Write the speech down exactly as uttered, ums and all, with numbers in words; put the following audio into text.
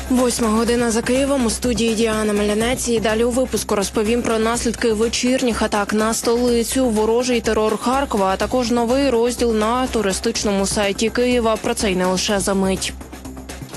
Восьма година за Києвом, у студії Діана Мелянець. І далі у випуску розповім про наслідки вечірніх атак на столицю, ворожий терор Харкова, а також новий розділ на туристичному сайті Києва. Про це й не лише за мить.